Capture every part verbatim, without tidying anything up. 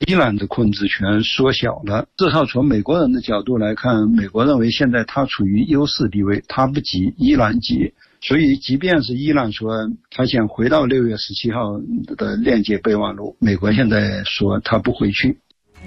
伊朗的控制权缩小了。至少从美国人的角度来看，美国认为现在他处于优势地位，他不急，伊朗急。所以即便是伊朗说他想回到六月十七号的链接备忘录，美国现在说他不回去。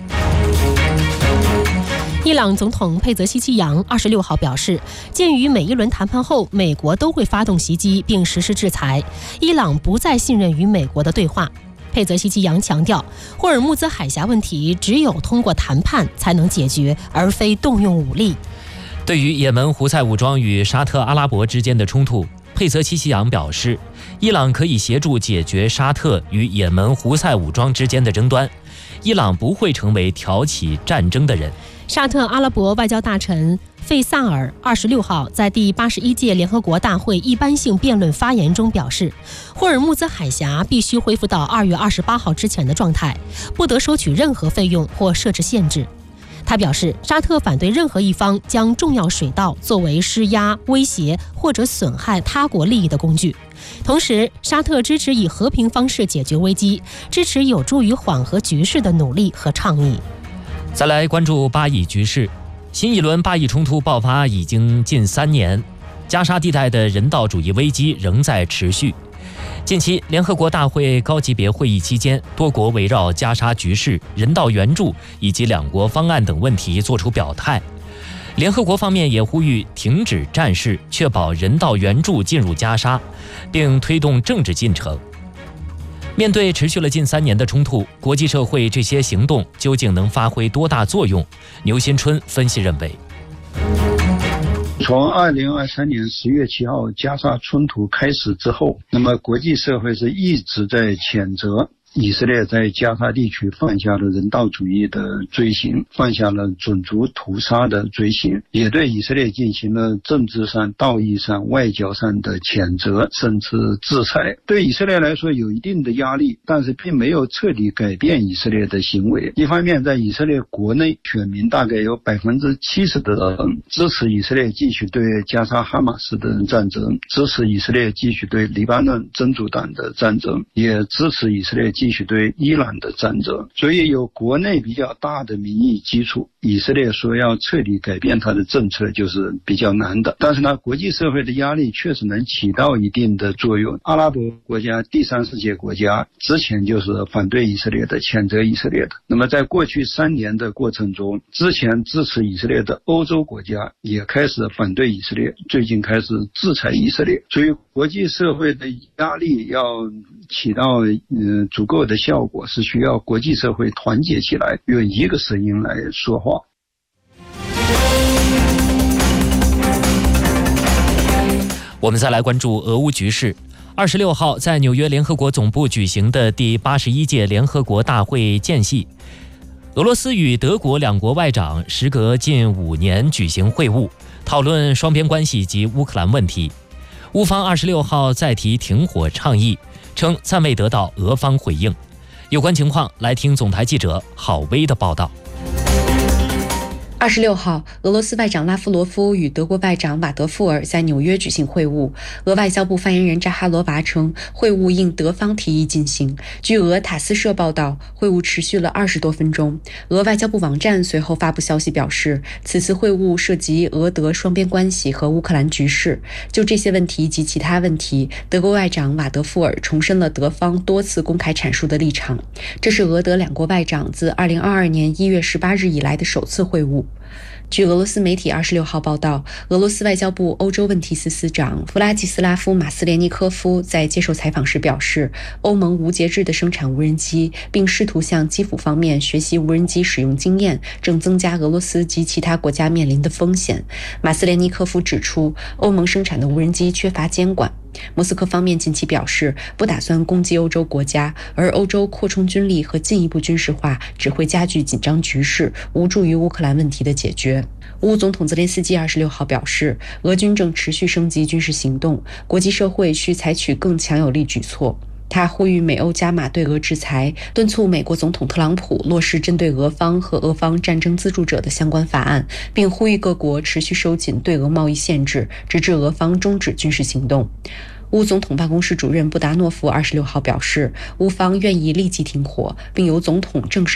伊朗总统佩泽希奇扬二十六号表示，鉴于每一轮谈判后美国都会发动袭击并实施制裁，伊朗不再信任与美国的对话。佩泽希奇扬强调，霍尔木兹海峡问题只有通过谈判才能解决，而非动用武力。 对于也门胡塞武装与沙特阿拉伯之间的冲突，佩泽希奇扬表示，伊朗可以协助解决沙特与也门胡塞武装之间的争端，伊朗不会成为挑起战争的人。 沙特阿拉伯外交大臣费萨尔二十六号在第八十一届联合国大会一般性辩论发言中表示，霍尔木兹海峡必须恢复到二月二十八号之前的状态，不得收取任何费用或设置限制。他表示，沙特反对任何一方将重要水道作为施压、威胁或者损害他国利益的工具。同时，沙特支持以和平方式解决危机，支持有助于缓和局势的努力和倡议。 再来关注巴以局势，新一轮巴以冲突爆发已经近三年，加沙地带的人道主义危机仍在持续。近期联合国大会高级别会议期间，多国围绕加沙局势、人道援助以及两国方案等问题作出表态。联合国方面也呼吁停止战事，确保人道援助进入加沙，并推动政治进程。面对持续了近三年的冲突，国际社会这些行动究竟能发挥多大作用？牛新春分析认为， 从二零二三年十月七号加沙冲突开始之后，那么国际社会是一直在谴责以色列在加沙地区犯下了人道主义的罪行，犯下了种族屠杀的罪行，也对以色列进行了政治上、道义上、外交上的谴责，甚至制裁。对以色列来说有一定的压力，但是并没有彻底改变以色列的行为。一方面，在以色列国内，选民大概有百分之七十的人支持以色列继续对加沙哈马斯的战争，支持以色列继续对黎巴嫩真主党的战争，也支持以色列继续对伊朗的战争。所以有国内比较大的民意基础，以色列说要彻底改变它的政策就是比较难的。但是呢，国际社会的压力确实能起到一定的作用。阿拉伯国家、第三世界国家之前就是反对以色列的、谴责以色列的。那么在过去三年的过程中，之前支持以色列的欧洲国家也开始反对以色列，最近开始制裁以色列。所以国际社会的压力要起到呃足够的效果，是需要国际社会团结起来，用一个声音来说话。 我们再来关注俄乌局势。二十六号，在纽约联合国总部举行的第八十一届联合国大会间隙，俄罗斯与德国两国外长时隔近五年举行会晤，讨论双边关系及乌克兰问题。乌方二十六号再提停火倡议，称暂未得到俄方回应。有关情况，来听总台记者郝薇的报道。 二十六号，俄罗斯外长拉夫罗夫与德国外长瓦德富尔在纽约举行会晤。俄外交部发言人扎哈罗娃称，会晤应德方提议进行。据俄塔斯社报道，会晤持续了二十多分钟。俄外交部网站随后发布消息表示，此次会晤涉及俄德双边关系和乌克兰局势。就这些问题及其他问题，德国外长瓦德富尔重申了德方多次公开阐述的立场。这是俄德两国外长自二零二二年一月十八日以来的首次会晤。据俄罗斯媒体二十六号报道，俄罗斯外交部欧洲问题司司长弗拉基斯拉夫·马斯连尼科夫在接受采访时表示，欧盟无节制地生产无人机，并试图向基辅方面学习无人机使用经验，正增加俄罗斯及其他国家面临的风险。马斯连尼科夫指出，欧盟生产的无人机缺乏监管。莫斯科方面近期表示，不打算攻击欧洲国家，而欧洲扩充军力和进一步军事化只会加剧紧张局势，无助于乌克兰问题的解决。乌总统泽连斯基二十六号表示，俄军正持续升级军事行动，国际社会需采取更强有力举措。他呼吁美欧加码对俄制裁，敦促美国总统特朗普落实针对俄方和俄方战争资助者的相关法案，并呼吁各国持续收紧对俄贸易限制，直至俄方终止军事行动。乌总统办公室主任布达诺夫二十六号表示，乌方愿意立即停火，并由总统正式